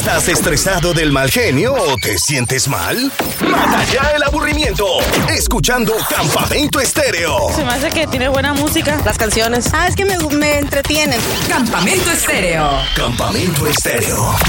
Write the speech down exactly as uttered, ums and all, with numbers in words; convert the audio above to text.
¿Estás estresado del mal genio o te sientes mal? Mata ya el aburrimiento escuchando Campamento Estéreo. Se me hace que tiene buena música. Las canciones. Ah, es que me, me entretienen. Campamento Estéreo. Campamento Estéreo.